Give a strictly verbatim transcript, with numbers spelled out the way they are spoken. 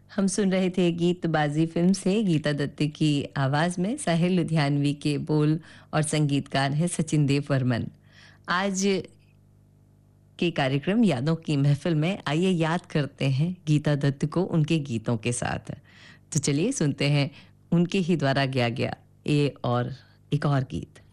हम सुन रहे थे गीत बाजी फिल्म से गीता दत्त की आवाज़ में साहिल लुधियानवी के बोल और संगीतकार हैं सचिन देव वर्मन। आज के कार्यक्रम यादों की महफिल में आइए याद करते हैं गीता दत्त को उनके गीतों के साथ। तो चलिए सुनते हैं उनके ही द्वारा गाया गया ये और एक और गीत।